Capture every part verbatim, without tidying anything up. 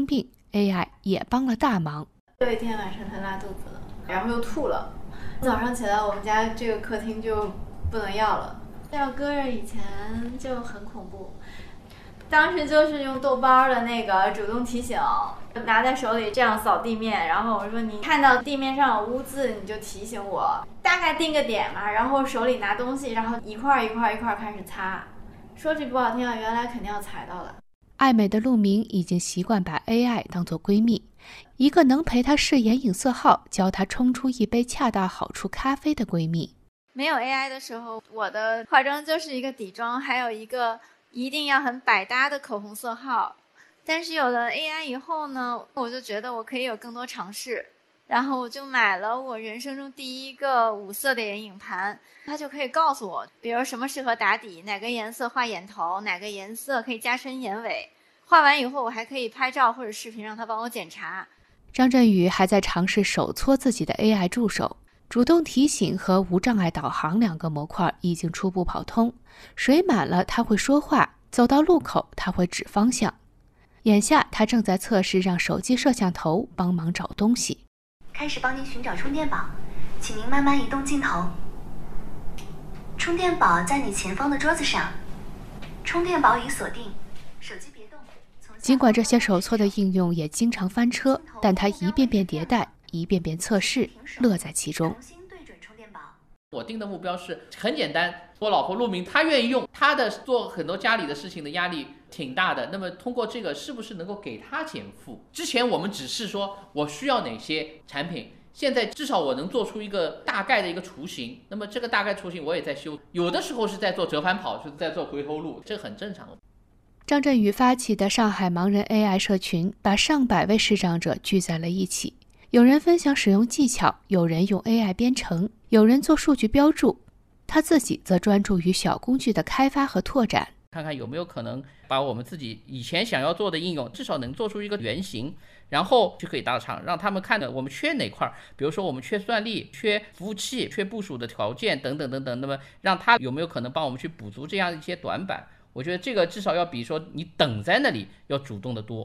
病 ，A I 也帮了大忙。 有一天晚上他拉肚子了，然后又吐了，早上起来我们家这个客厅就不能要了。要搁着以前就很恐怖，当时就是用豆包的那个主动提醒，拿在手里这样扫地面，然后我说你看到地面上有污渍你就提醒我，大概定个点嘛，然后手里拿东西，然后一块一块一块开始擦。说句不好听啊，原来肯定要踩到的。 爱美的陆明已经习惯把 A I 当作闺蜜，一个能陪她饰演影色号，教她冲出一杯恰到好处咖啡的闺蜜。 没有 A I 的时候，我的化妆就是一个底妆，还有一个一定要很百搭的口红色号。但是有了 A I 以后呢，我就觉得我可以有更多尝试，然后我就买了我人生中第一个五色的眼影盘，它就可以告诉我，比如什么适合打底，哪个颜色画眼头，哪个颜色可以加深眼尾。画完以后我还可以拍照或者视频让它帮我检查。 张振宇还在尝试手搓自己的 A I 助手，主动提醒和无障碍导航两个模块已经初步跑通，水满了它会说话，走到路口它会指方向。眼下他正在测试让手机摄像头帮忙找东西。 开始帮您寻找充电宝，请您慢慢移动镜头。充电宝在你前方的桌子上，充电宝已锁定，手机别动。 尽管这些手搓的应用也经常翻车，但他一遍遍迭代，一遍遍测试，乐在其中。 我定的目标是很简单，我老婆陆明她愿意用，她的做很多家里的事情的压力挺大的，那么通过这个是不是能够给她减负？之前我们只是说我需要哪些产品，现在至少我能做出一个大概的一个雏形，那么这个大概雏形我也在修，有的时候是在做折返跑，就是在做回头路，这很正常。 张振宇发起的上海盲人 A I 社群，把上百位视障者聚在了一起。有人分享使用技巧，有人用 A I 编程，有人做数据标注，他自己则专注于小工具的开发和拓展， 看看有没有可能把我们自己以前想要做的应用至少能做出一个原型，然后就可以大厂让他们看的我们缺哪块，比如说我们缺算力，缺服务器，缺部署的条件等等等等，那么让他有没有可能帮我们去补足这样一些短板，我觉得这个至少要比说你等在那里要主动的多。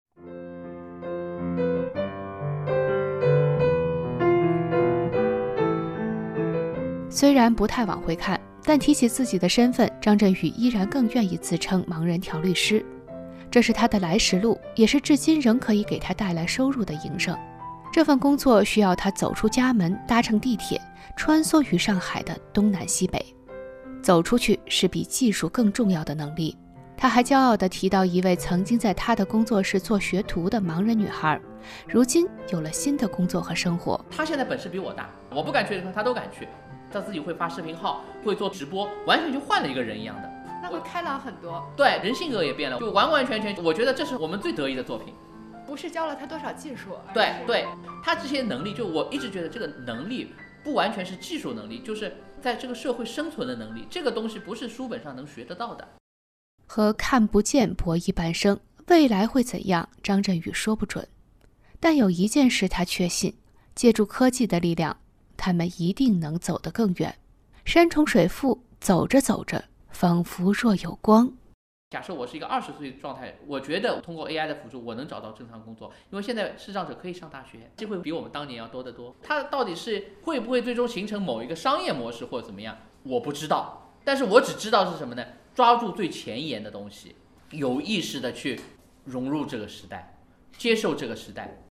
虽然不太往回看，但提起自己的身份，张振宇依然更愿意自称盲人调律师。这是他的来时路，也是至今仍可以给他带来收入的营生。这份工作需要他走出家门，搭乘地铁，穿梭于上海的东南西北。走出去是比技术更重要的能力。他还骄傲地提到一位曾经在他的工作室做学徒的盲人女孩，如今有了新的工作和生活。 她现在本事比我大，我不敢去的时候她都敢去。他自己会发视频号，会做直播，完全就换了一个人一样的。 那会开朗很多。 对，人性格也变了，就完完全全，我觉得这是我们最得意的作品。 不是教了他多少技术， 对对，他这些能力，就我一直觉得这个能力不完全是技术能力，就是在这个社会生存的能力，这个东西不是书本上能学得到的。 和看不见博弈半生，未来会怎样，张振宇说不准。但有一件事他确信，借助科技的力量，他们一定能走得更远。山重水复，走着走着，仿佛若有光。 假设我是一个二十岁的状态，我觉得通过 A I 的辅助，我能找到正常工作，因为现在视障者可以上大学，机会比我们当年要多得多。它到底是会不会最终形成某一个商业模式或者怎么样，我不知道。但是我只知道是什么呢？抓住最前沿的东西，有意识的去融入这个时代，接受这个时代。